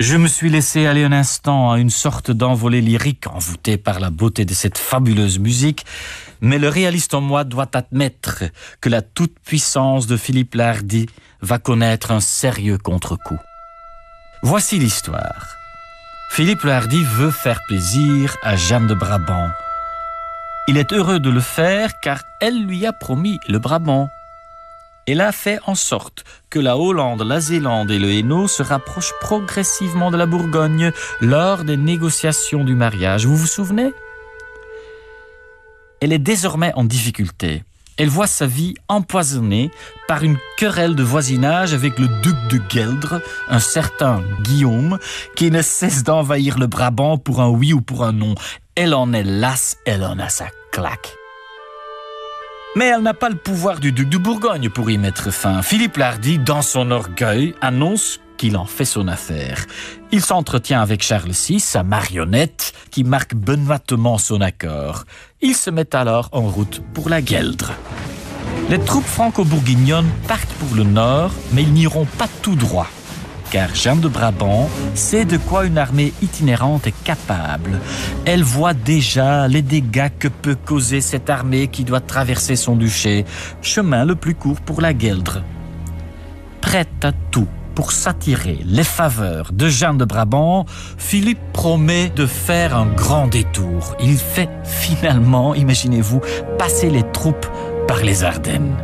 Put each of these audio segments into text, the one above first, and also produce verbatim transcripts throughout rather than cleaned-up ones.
Je me suis laissé aller un instant à une sorte d'envolée lyrique envoûté par la beauté de cette fabuleuse musique, mais le réaliste en moi doit admettre que la toute-puissance de Philippe le Hardi va connaître un sérieux contre-coup. Voici l'histoire. Philippe le Hardi veut faire plaisir à Jeanne de Brabant. Il est heureux de le faire car elle lui a promis le Brabant. Elle a fait en sorte que la Hollande, la Zélande et le Hainaut se rapprochent progressivement de la Bourgogne lors des négociations du mariage. Vous vous souvenez ? Elle est désormais en difficulté. Elle voit sa vie empoisonnée par une querelle de voisinage avec le duc de Gueldre, un certain Guillaume, qui ne cesse d'envahir le Brabant pour un oui ou pour un non. Elle en est lasse, elle en a sa claque. Mais elle n'a pas le pouvoir du duc de Bourgogne pour y mettre fin. Philippe le Hardi, dans son orgueil, annonce qu'il en fait son affaire. Il s'entretient avec Charles six, sa marionnette, qui marque benoîtement son accord. Ils se mettent alors en route pour la Gueldre. Les troupes franco-bourguignonnes partent pour le nord, mais ils n'iront pas tout droit. Car Jeanne de Brabant sait de quoi une armée itinérante est capable. Elle voit déjà les dégâts que peut causer cette armée qui doit traverser son duché, chemin le plus court pour la Gueldre. Prête à tout pour s'attirer les faveurs de Jeanne de Brabant, Philippe promet de faire un grand détour. Il fait finalement, imaginez-vous, passer les troupes par les Ardennes.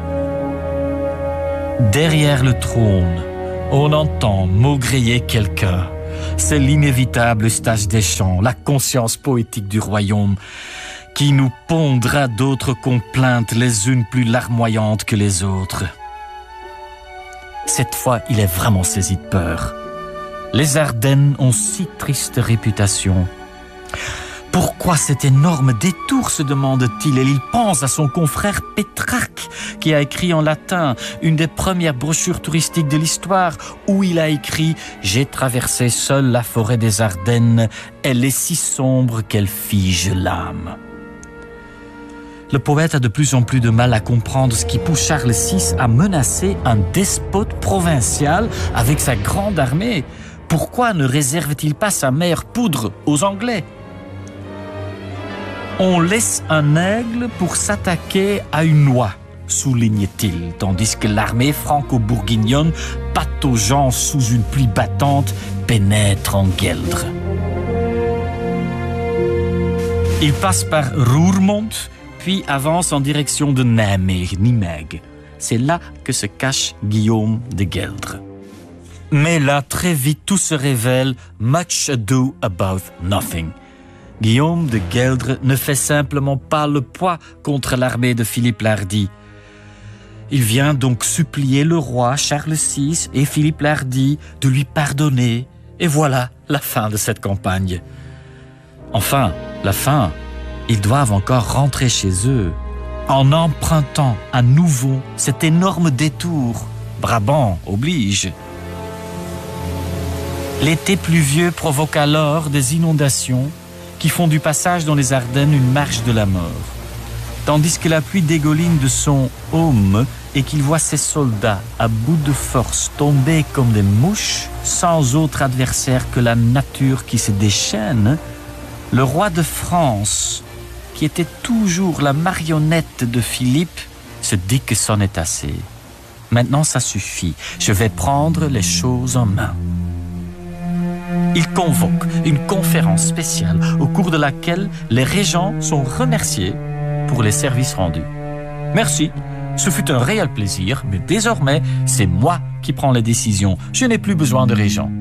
Derrière le trône, on entend maugréer quelqu'un. C'est l'inévitable Eustache Deschamps, la conscience poétique du royaume, qui nous pondra d'autres complaintes, les unes plus larmoyantes que les autres. Cette fois, il est vraiment saisi de peur. Les Ardennes ont si triste réputation. Pourquoi cet énorme détour, se demande-t-il, et il pense à son confrère Pétrarque, qui a écrit en latin une des premières brochures touristiques de l'histoire, où il a écrit « J'ai traversé seul la forêt des Ardennes, elle est si sombre qu'elle fige l'âme ». Le poète a de plus en plus de mal à comprendre ce qui pousse Charles six à menacer un despote provincial avec sa grande armée. Pourquoi ne réserve-t-il pas sa meilleure poudre aux Anglais ? On laisse un aigle pour s'attaquer à une oie, souligne-t-il, tandis que l'armée franco-bourguignonne, pataugeant sous une pluie battante, pénètre en Gueldre. Il passe par Roermond, puis avance en direction de Nijmegen. C'est là que se cache Guillaume de Gueldre. Mais là, très vite, tout se révèle, much ado about nothing. Guillaume de Gueldre ne fait simplement pas le poids contre l'armée de Philippe le Hardi. Il vient donc supplier le roi Charles six et Philippe le Hardi de lui pardonner. Et voilà la fin de cette campagne. Enfin, la fin, ils doivent encore rentrer chez eux en empruntant à nouveau cet énorme détour. Brabant oblige. L'été pluvieux provoque alors des inondations qui font du passage dans les Ardennes une marche de la mort. Tandis que la pluie dégouline de son aume et qu'il voit ses soldats à bout de force tomber comme des mouches, sans autre adversaire que la nature qui se déchaîne, le roi de France, qui était toujours la marionnette de Philippe, se dit que c'en est assez. Maintenant, ça suffit. Je vais prendre les choses en main. Il convoque une conférence spéciale au cours de laquelle les régents sont remerciés pour les services rendus. Merci, ce fut un réel plaisir, mais désormais, c'est moi qui prends les décisions. Je n'ai plus besoin de régents.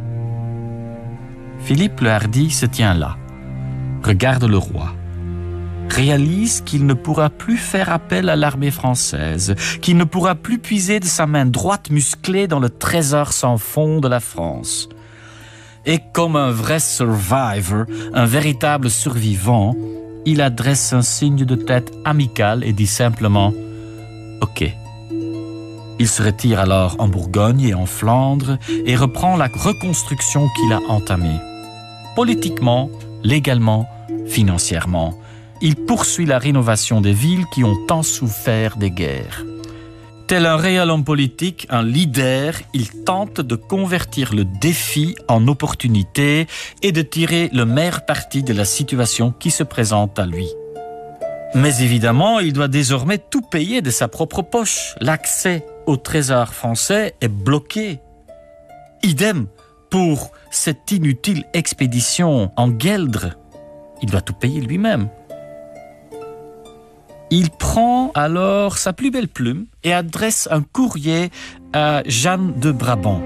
Philippe le Hardi se tient là, regarde le roi, réalise qu'il ne pourra plus faire appel à l'armée française, qu'il ne pourra plus puiser de sa main droite musclée dans le trésor sans fond de la France. Et comme un vrai survivor, un véritable survivant, il adresse un signe de tête amical et dit simplement « Ok ». Il se retire alors en Bourgogne et en Flandre et reprend la reconstruction qu'il a entamée. Politiquement, légalement, financièrement, il poursuit la rénovation des villes qui ont tant souffert des guerres. Tel un réel homme politique, un leader, il tente de convertir le défi en opportunité et de tirer le meilleur parti de la situation qui se présente à lui. Mais évidemment, il doit désormais tout payer de sa propre poche. L'accès au trésor français est bloqué. Idem pour cette inutile expédition en Gueldre. Il doit tout payer lui-même. Il prend alors sa plus belle plume et adresse un courrier à Jeanne de Brabant.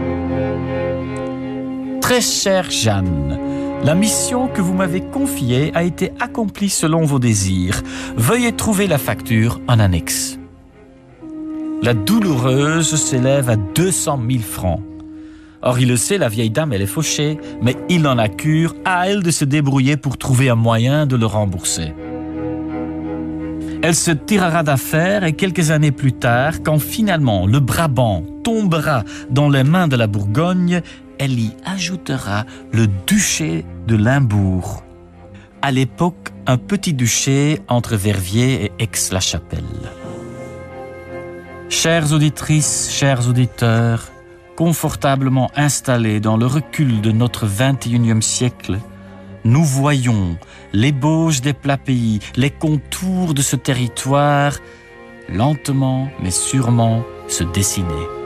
Très chère Jeanne, la mission que vous m'avez confiée a été accomplie selon vos désirs. Veuillez trouver la facture en annexe. La douloureuse s'élève à deux cent mille francs. Or, il le sait, la vieille dame, elle est fauchée, mais il en a cure, à elle de se débrouiller pour trouver un moyen de le rembourser. Elle se tirera d'affaire et quelques années plus tard, quand finalement le Brabant tombera dans les mains de la Bourgogne, elle y ajoutera le duché de Limbourg. À l'époque, un petit duché entre Verviers et Aix-la-Chapelle. Chères auditrices, chers auditeurs, confortablement installés dans le recul de notre vingt et unième siècle, nous voyons l'ébauche des plats pays, les contours de ce territoire, lentement mais sûrement se dessiner.